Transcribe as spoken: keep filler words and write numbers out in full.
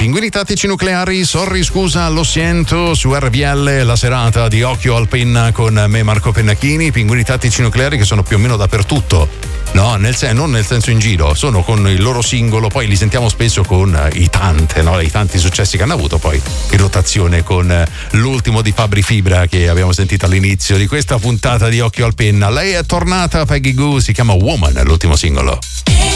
Pinguini tattici nucleari, sorry scusa, lo sento, su R V L la serata di Occhio al Penna con me Marco Pennacchini. Pinguini tattici nucleari che sono più o meno dappertutto, no, nel sen- non nel senso in giro, sono con il loro singolo, poi li sentiamo spesso con i tante, no, i tanti successi che hanno avuto, poi in rotazione con l'ultimo di Fabri Fibra che abbiamo sentito all'inizio di questa puntata di Occhio al Penna. Lei è tornata, Peggy Goo, si chiama Woman, l'ultimo singolo.